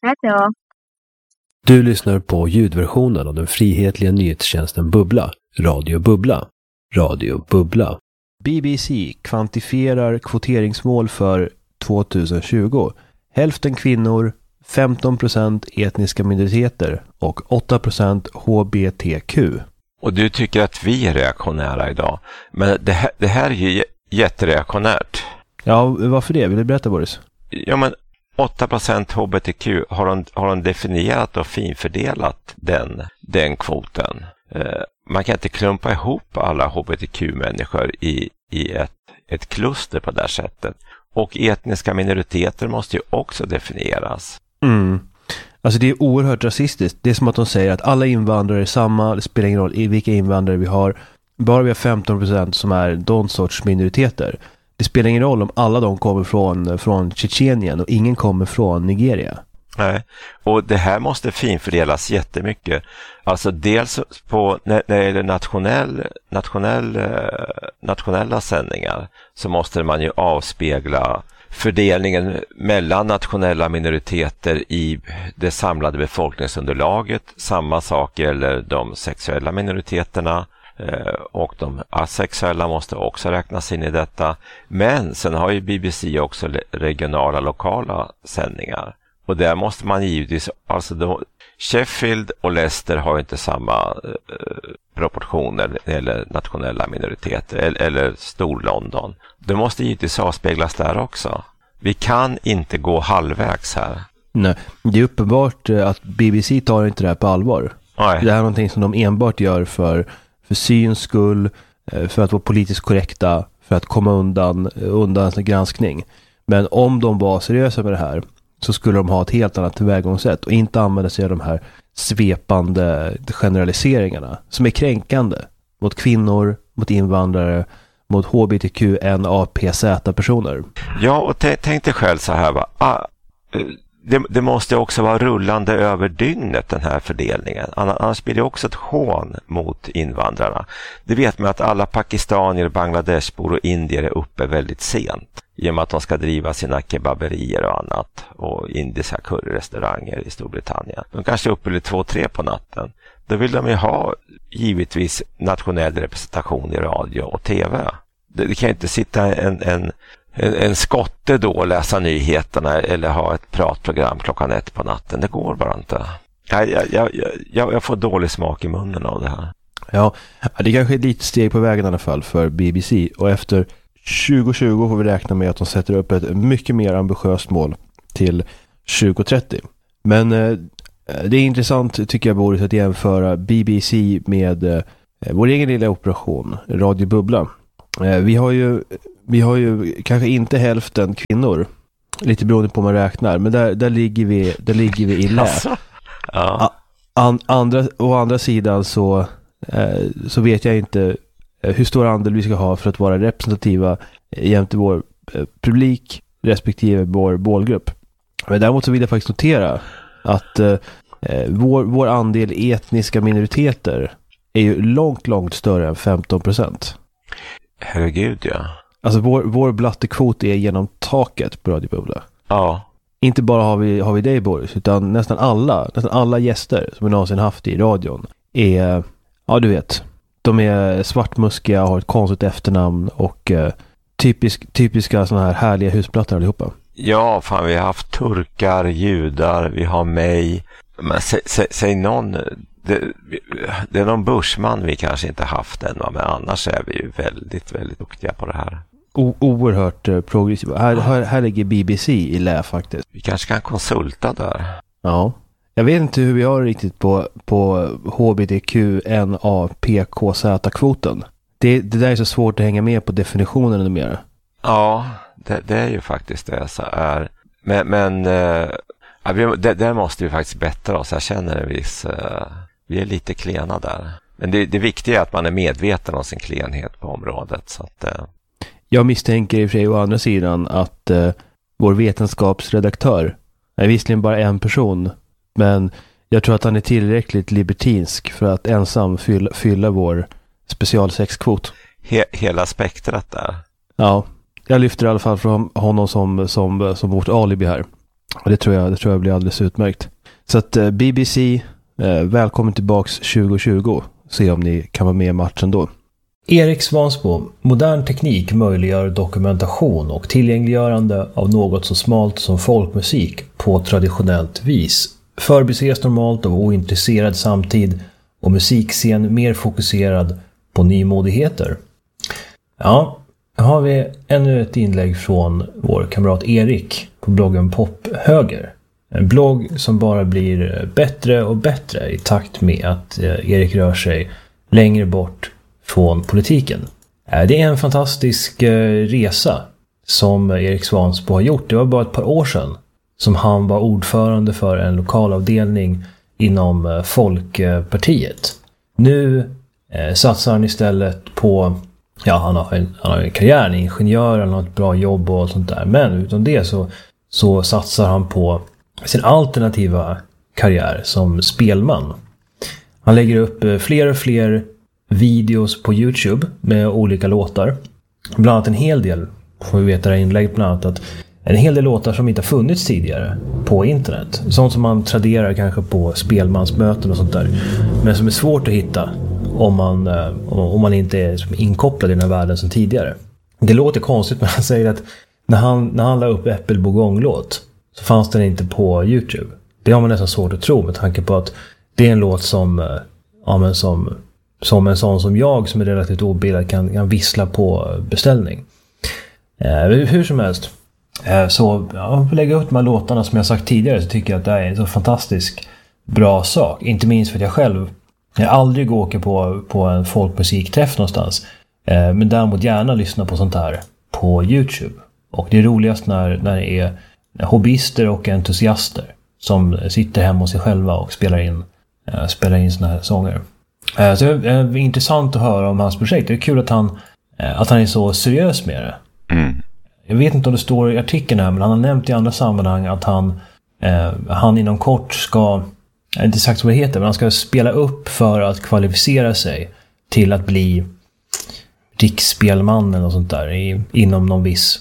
Hejdå. Du lyssnar på ljudversionen av den frihetliga nyhetstjänsten Bubbla, Radio Bubbla. Radio Bubbla. BBC kvantifierar kvoteringsmål för 2020. Hälften kvinnor, 15% etniska minoriteter och 8% HBTQ. Och du tycker att vi är reaktionära idag. Men det här är ju jättereaktionärt. Ja, varför det? Vill du berätta, Boris? Ja, men 8% HBTQ har de definierat och finfördelat den kvoten. Man kan inte klumpa ihop alla HBTQ-människor i ett kluster på det här sättet. Och etniska minoriteter måste ju också definieras. Alltså det är oerhört rasistiskt. Det är som att de säger att alla invandrare är samma. Det spelar ingen roll i vilka invandrare vi har. Bara vi har 15% som är de sorts minoriteter. Det spelar ingen roll om alla de kommer från Tjetjenien och ingen kommer från Nigeria. Nej, och det här måste finfördelas jättemycket. Alltså dels på när det gäller nationella sändningar så måste man ju avspegla fördelningen mellan nationella minoriteter i det samlade befolkningsunderlaget. Samma sak gäller de sexuella minoriteterna. Och de asexuella måste också räknas in i detta. Men sen har ju BBC också regionala, lokala sändningar. Och där måste man givetvis, alltså Sheffield och Leicester har inte samma proportioner eller nationella minoriteter eller Stor-London. Det måste givetvis avspeglas där också. Vi kan inte gå halvvägs här. Nej, det är uppenbart att BBC tar inte det här på allvar. Nej. Det här är någonting som de enbart gör för syns skull, för att vara politiskt korrekta, för att komma undan en granskning. Men om de var seriösa med det här så skulle de ha ett helt annat tillvägagångssätt och inte använda sig av de här svepande generaliseringarna som är kränkande mot kvinnor, mot invandrare, mot HBTQ-NAPZ-personer. Ja, och tänk dig själv så här, va? Det måste också vara rullande över dygnet, den här fördelningen. Annars blir det också ett hån mot invandrarna. Det vet man att alla pakistanier, bangladeshbor och indier är uppe väldigt sent. I och med att de ska driva sina kebaberier och annat. Och indiska curryrestauranger i Storbritannien. De kanske är uppe till 2-3 på natten. Då vill de ju ha givetvis nationell representation i radio och tv. Det kan inte sitta en skotte då och läsa nyheterna eller ha ett pratprogram 1:00 på natten. Det går bara inte. Jag får dålig smak i munnen av det här. Ja, det kanske är ett litet steg på vägen i alla fall för BBC. Och efter 2020 får vi räkna med att de sätter upp ett mycket mer ambitiöst mål till 2030. Men det är intressant tycker jag, Boris, att jämföra BBC med vår egen lilla operation, Radio Bubbla. Vi har ju kanske inte hälften kvinnor, lite beroende på hur man räknar, men där ligger vi i lä. Alltså, ja. Å andra sidan så vet jag inte hur stor andel vi ska ha för att vara representativa jämte vår publik respektive vår målgrupp. Men däremot så vill jag faktiskt notera att vår andel etniska minoriteter är ju långt större än 15%. Herregud, ja. Alltså vår blattekvot är genom taket på Radio Bubbla. Ja. Inte bara har vi dig, Boris, utan nästan alla gäster som vi någonsin haft i radion är, ja du vet, de är svartmuskiga, har ett konstigt efternamn och typiska såna här härliga husplattor allihopa. Ja, fan, vi har haft turkar, judar, vi har mig. Men säg någon, det är någon börsman vi kanske inte haft än, men annars är vi ju väldigt, väldigt duktiga på det här. Oerhört progressiva. Här ligger BBC i lä faktiskt. Vi kanske kan konsulta där. Ja. Jag vet inte hur vi har riktigt på HBTQ-NAPKZ-kvoten. Det där är så svårt att hänga med på definitionen och mer. Ja, det är ju faktiskt det så är. Men där måste vi faktiskt bättra oss. Jag känner en viss... vi är lite klena där. Men det viktiga är att man är medveten om sin klenhet på området. Så att, Jag misstänker i och för sig å andra sidan att vår vetenskapsredaktör är visserligen bara en person, men jag tror att han är tillräckligt libertinsk för att ensam fylla vår specialsexkvot. Hela spektrat där. Ja, jag lyfter i alla fall från honom som vårt alibi här. Och det tror jag blir alldeles utmärkt. Så att BBC, välkommen tillbaks 2020. Se om ni kan vara med i matchen då. Erik Svansbo, modern teknik möjliggör dokumentation och tillgängliggörande av något så smalt som folkmusik på traditionellt vis. Förbises normalt av ointresserad samtid och musikscen mer fokuserad på nymodigheter. Ja, här har vi ännu ett inlägg från vår kamrat Erik på bloggen Pophöger. En blogg som bara blir bättre och bättre i takt med att Erik rör sig längre bort från politiken. Det är en fantastisk resa som Erik Svansbo har gjort. Det var bara ett par år sedan som han var ordförande för en lokalavdelning inom Folkpartiet. Nu satsar han istället på, han har en karriär, en ingenjör, han har ett bra jobb och sånt där. Men utan det så satsar han på sin alternativa karriär som spelman. Han lägger upp fler och fler videos på YouTube med olika låtar. Bland annat en hel del, får vi veta i inlägg bland annat, att en hel del låtar som inte har funnits tidigare på internet. Sånt som man traderar kanske på spelmansmöten och sånt där. Men som är svårt att hitta om man inte är inkopplad i den här världen som tidigare. Det låter konstigt, men han säger att när han la upp Äppelbogong-låt så fanns den inte på YouTube. Det har man nästan svårt att tro med tanke på att det är en låt som en sån som jag som är relativt obildad kan vissla på beställning. Hur som helst. Så att lägga upp de här låtarna som jag sagt tidigare, så tycker jag att det är en så fantastisk bra sak. Inte minst för att jag själv aldrig åker på en folkmusikträff någonstans. Men däremot gärna lyssna på sånt här på YouTube. Och det är roligast när det är hobbyister och entusiaster som sitter hemma hos sig själva och spelar in såna här sånger. Så det är intressant att höra om hans projekt. Det är kul att han är så seriös med det. Jag vet inte om det står i artikeln här, men han har nämnt i andra sammanhang att han inom kort ska, jag har inte sagt vad det heter, men han ska spela upp för att kvalificera sig till att bli riksspelmannen och sånt där inom någon viss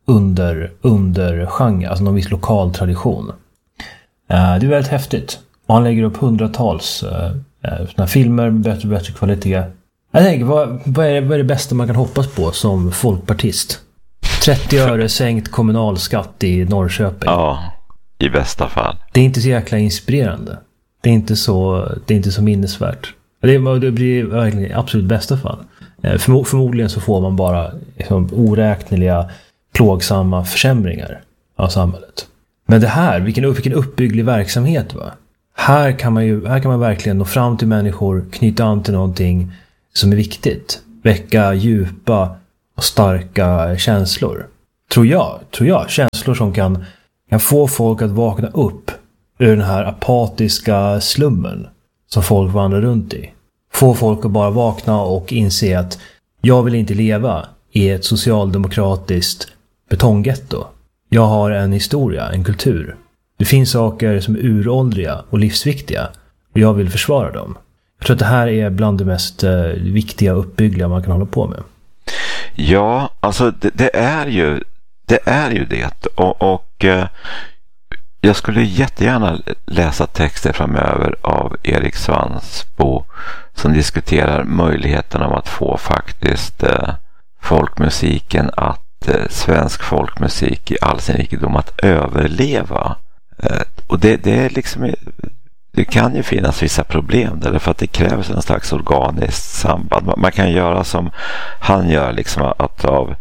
undergenre, alltså någon viss lokal tradition. Det är väldigt häftigt. Och han lägger upp hundratals såna filmer med bättre och bättre kvalitet. Jag tänker, vad är det bästa man kan hoppas på som folkpartist? 30 öre sänkt kommunalskatt i Norrköping. Ja, i bästa fall. Det är inte så jäkla inspirerande. Det är inte så minnesvärt. Det blir verkligen absolut bästa fall. Förmodligen så får man bara liksom oräkneliga, plågsamma försämringar av samhället. Men det här, vilken uppbygglig verksamhet, va? Här kan man verkligen nå fram till människor, knyta an till någonting som är viktigt. Väcka djupa och starka känslor. Tror jag. Känslor som kan få folk att vakna upp ur den här apatiska slummen som folk vandrar runt i. Få folk att bara vakna och inse att jag vill inte leva i ett socialdemokratiskt betonggetto. Jag har en historia, en kultur. Det finns saker som är uråldriga och livsviktiga och jag vill försvara dem. Jag tror att det här är bland det mest viktiga uppbyggliga man kan hålla på med. Ja, alltså det är ju det. Och jag skulle jättegärna läsa texter framöver av Erik Svansbo som diskuterar möjligheten av att få faktiskt folkmusiken, svensk folkmusik i all sin rikedom att överleva. Och det är liksom, det kan ju finnas vissa problem där, för att det krävs en slags organiskt samband. Man kan göra som han gör, liksom att av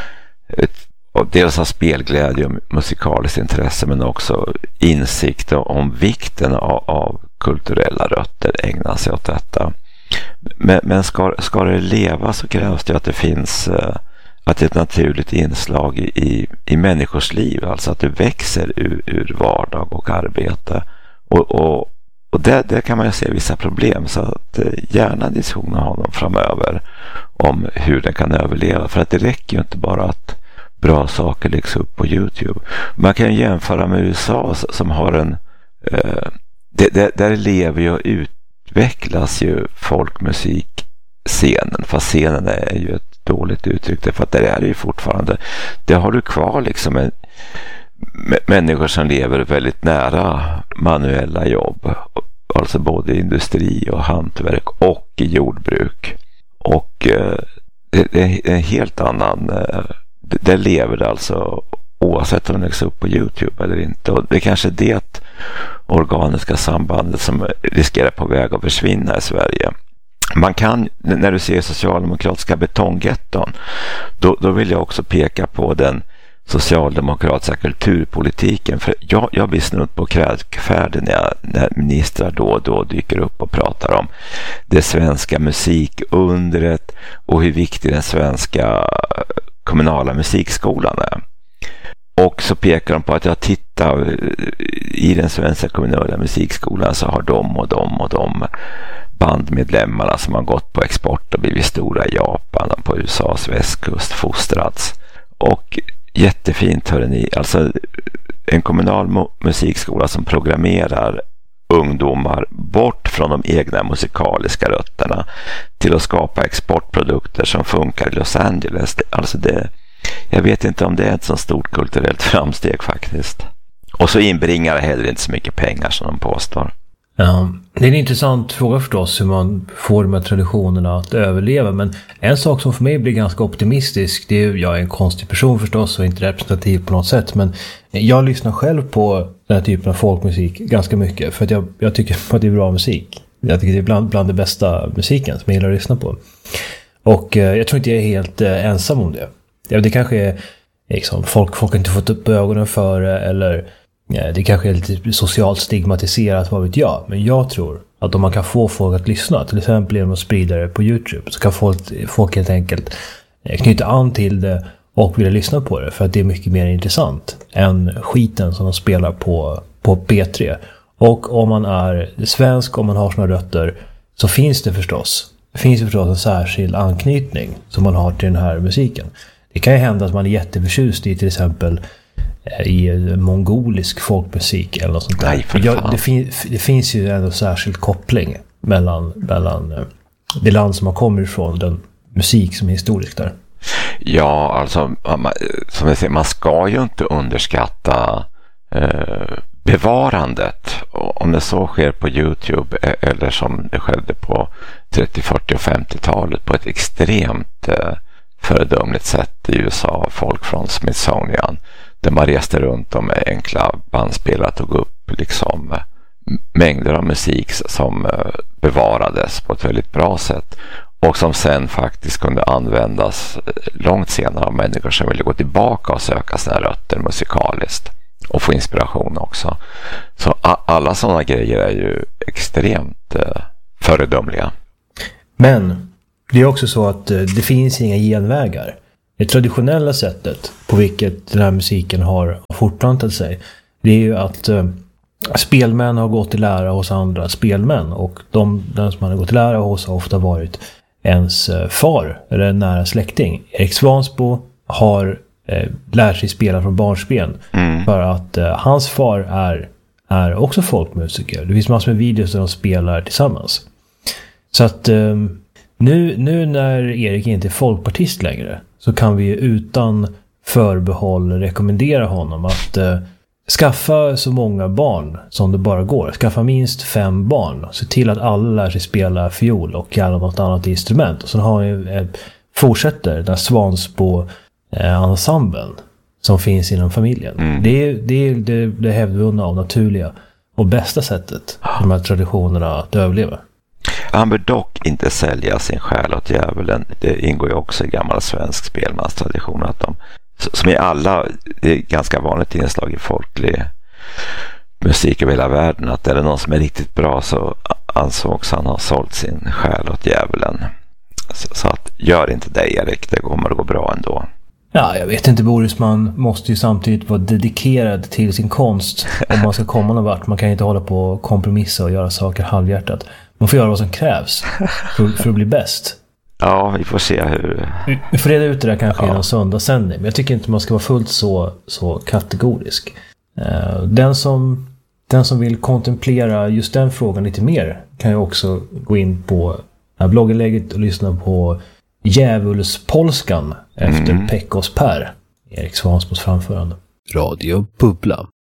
dels av spelglädje och musikaliskt intresse, men också insikt om vikten av kulturella rötter ägna sig åt detta. Men ska det leva så krävs det att det finns att det är ett naturligt inslag i människors liv, alltså att det växer ur vardag och arbete. Och där kan man ju se vissa problem, så att gärna diskussioner ha dem framöver om hur den kan överleva, för att det räcker ju inte bara att bra saker läggs upp på YouTube. Man kan jämföra med USA som har där lever ju och utvecklas ju folkmusikscenen, fast scenen är ju ett dåligt uttryck, för att där är det ju fortfarande, där har du kvar liksom människor som lever väldigt nära manuella jobb. Alltså både industri och hantverk och jordbruk. Och det är en helt annan... Det lever det alltså oavsett om det läggs upp på YouTube eller inte. Och det är kanske det organiska sambandet som riskerar på väg att försvinna i Sverige. Man kan, när du ser socialdemokratiska betonggetton, då vill jag också peka på den socialdemokratiska kulturpolitiken. För jag blir snudd på kräkfärdig när ministrar då och då dyker upp och pratar om det svenska musikundret och hur viktig den svenska kommunala musikskolan är. Och så pekar de på att jag tittar i den svenska kommunala musikskolan så har de och de bandmedlemmarna som har gått på export och blivit stora i Japan och på USAs västkust fostrats. Och jättefint, hör ni, alltså en kommunal musikskola som programmerar ungdomar bort från de egna musikaliska rötterna till att skapa exportprodukter som funkar i Los Angeles. Alltså jag vet inte om det är ett så stort kulturellt framsteg faktiskt. Och så inbringar det heller inte så mycket pengar som de påstår. Ja, det är en intressant fråga förstås hur man får de här traditionerna att överleva. Men en sak som för mig blir ganska optimistisk, det är jag är en konstig person förstås och inte representativ på något sätt. Men jag lyssnar själv på den här typen av folkmusik ganska mycket för att jag tycker att det är bra musik. Jag tycker det är bland det bästa musiken som jag gillar att lyssna på. Och jag tror inte jag är helt ensam om det. Det kanske är liksom, folk har inte fått upp ögonen för det eller... Det kanske är lite socialt stigmatiserat, vad vet jag. Men jag tror att om man kan få folk att lyssna, till exempel genom att sprida det på YouTube, så kan folk helt enkelt knyta an till det och vilja lyssna på det. För att det är mycket mer intressant än skiten som de spelar på P3. Och om man är svensk, om man har såna rötter, så finns det förstås en särskild anknytning som man har till den här musiken. Det kan ju hända att man är jätteförtjust i till exempel i mongolisk folkmusik eller något sånt där. Nej, det finns ju en särskild koppling mellan det land som man kommer ifrån, den musik som är historisk där. Ja, alltså som jag säger, man ska ju inte underskatta bevarandet. Om det så sker på YouTube eller som det skedde på 30, 40 och 50-talet på ett extremt föredömligt sätt i USA, folk från Smithsonian, där man reste runt och med enkla bandspelare tog upp liksom mängder av musik som bevarades på ett väldigt bra sätt och som sen faktiskt kunde användas långt senare av människor som ville gå tillbaka och söka sina rötter musikaliskt och få inspiration också. Så alla sådana grejer är ju extremt föredömliga. Men det är också så att det finns inga genvägar. Det traditionella sättet på vilket den här musiken har fortplantat sig, det är ju att spelmän har gått i lära hos andra spelmän och den som man har gått i lära hos har ofta varit ens far eller en nära släkting. Erik Svansbo har lärt sig spela från barnsben för att hans far är också folkmusiker. Det finns massor med videos där de spelar tillsammans. Så att nu när Erik inte är folkpartist längre så kan vi utan förbehåll rekommendera honom att skaffa så många barn som det bara går. Skaffa minst 5 barn. Se till att alla lär sig spela fiol och gärna något annat instrument. Och så fortsätter den Svansbo-ensemblen som finns inom familjen. Det är det hävdvunna och naturliga och bästa sättet för de här traditionerna att överleva. Han bör dock inte sälja sin själ åt djävulen. Det ingår ju också i gammal svensk spelmanstradition att som i alla, det är ganska vanligt inslag i folklig musik över hela världen, att är det någon som är riktigt bra så ansågs han ha sålt sin själ åt djävulen. Så att gör inte det, Erik, det kommer att gå bra ändå. Ja, jag vet inte, Boris, man måste ju samtidigt vara dedikerad till sin konst om man ska komma någon vart. Man kan ju inte hålla på och kompromissa och göra saker halvhjärtat. Man får göra vad som krävs för att bli bäst. Ja, vi får se hur... Vi får reda ut det där kanske i någon söndagssändning. Men jag tycker inte man ska vara fullt så kategorisk. Den som vill kontemplera just den frågan lite mer kan ju också gå in på blogginlägget och lyssna på Djävulspolskan efter Pekos Per, Erik Svansbos framförande. Radio Bubbla.